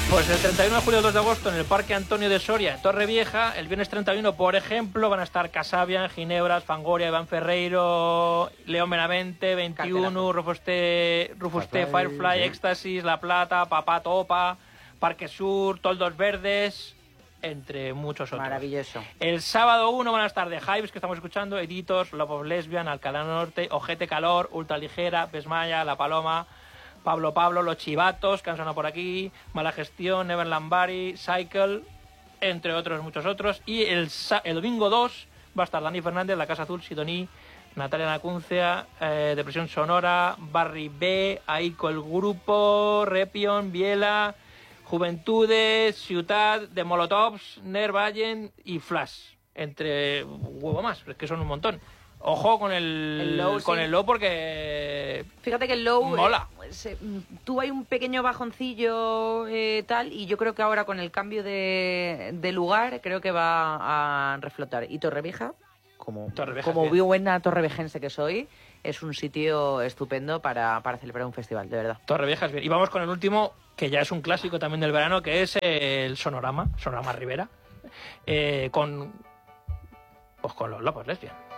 Pues el 31 de julio y 2 de agosto en el Parque Antonio de Soria, en Torrevieja. El viernes 31, por ejemplo, van a estar Casabian, Ginebras, Fangoria, Iván Ferreiro, León Benavente, 21, Rufus T, Firefly, Éxtasis, La Plata, Papá Topa, Parque Sur, Toldos Verdes, entre muchos otros. Maravilloso. El sábado 1 van a estar The Hives, que estamos escuchando, Editos, Love of Lesbian, Alcalá Norte, Ojete Calor, Ultraligera, Besmaya, La Paloma, Pablo, Los Chivatos, que han sonado por aquí, Mala Gestión, Neverland Bari, Cycle, entre otros, muchos otros. Y el domingo 2 va a estar Dani Fernández, La Casa Azul, Sidoní, Natalia Nacuncia, Depresión Sonora, Barry B, Aiko el Grupo, Repion, Biela, Juventudes, Ciutat, de Molotovs, Nervallen y Flash, entre huevo más, es que son un montón. Ojo con el low porque... Fíjate que el low... mola. Tuvo ahí un pequeño bajoncillo tal, y yo creo que ahora con el cambio de lugar, creo que va a reflotar. Y Torrevieja, como buena torrevejense que soy, es un sitio estupendo para celebrar un festival, de verdad. Torrevieja es bien. Y vamos con el último, que ya es un clásico también del verano, que es el Sonorama Rivera, con los Lopos Lesbian.